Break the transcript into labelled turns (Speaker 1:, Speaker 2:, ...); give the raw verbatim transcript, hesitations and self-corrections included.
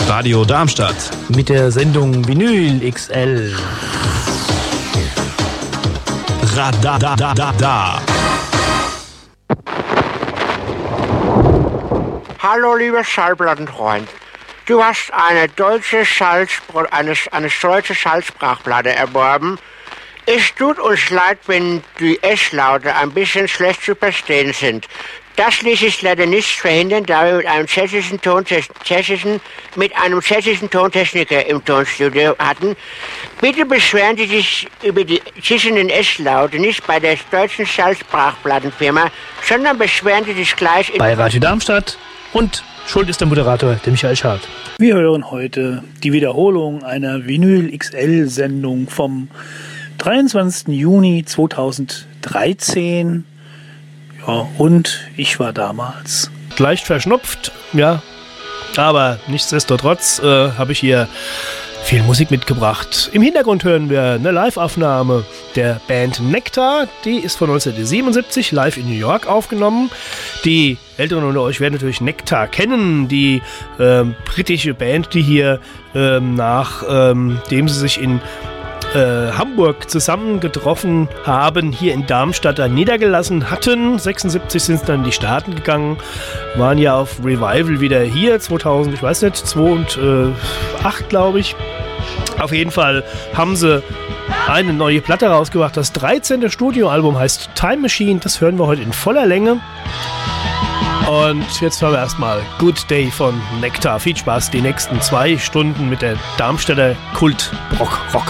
Speaker 1: Radio Darmstadt.
Speaker 2: Mit der Sendung Vinyl X L.
Speaker 1: Radadadada.
Speaker 3: Hallo, lieber Schallplattenfreund. Du hast eine deutsche, Schallspr- eine, eine deutsche Schallsprachplatte erworben. Es tut uns leid, wenn die S-Laute ein bisschen schlecht zu verstehen sind. Das ließ sich leider nicht verhindern, da wir mit einem tschechischen, Tontechn- tschechischen, mit einem tschechischen Tontechniker im Tonstudio hatten. Bitte beschweren Sie sich über die zischenden S-Laute nicht bei der deutschen Schallsprachplattenfirma, sondern beschweren Sie sich gleich in
Speaker 2: bei Radio Darmstadt. Und schuld ist der Moderator, der Michael Schad.
Speaker 4: Wir hören heute die Wiederholung einer Vinyl X L-Sendung vom dreiundzwanzigsten Juni zweitausenddreizehn. Ja, und ich war damals
Speaker 5: leicht verschnupft, ja, aber nichtsdestotrotz äh, habe ich hier viel Musik mitgebracht. Im Hintergrund hören wir eine Live-Aufnahme der Band Nektar. Die ist von neunzehnhundertsiebenundsiebzig live in New York aufgenommen. Die Älteren unter euch werden natürlich Nektar kennen, die ähm, britische Band, die hier ähm, nachdem ähm, sie sich in Äh, Hamburg zusammengetroffen haben, hier in Darmstadt dann niedergelassen hatten. sechsundsiebzig sind sie dann in die Staaten gegangen, waren ja auf Revival wieder hier, zweitausend, ich weiß nicht, zwei und acht, glaube ich. Auf jeden Fall haben sie eine neue Platte rausgebracht. Das dreizehnte Studioalbum heißt Time Machine. Das hören wir heute in voller Länge. Und jetzt hören wir erstmal Good Day von Nektar. Viel Spaß die nächsten zwei Stunden mit der Darmstädter Kult-Rock-Rock.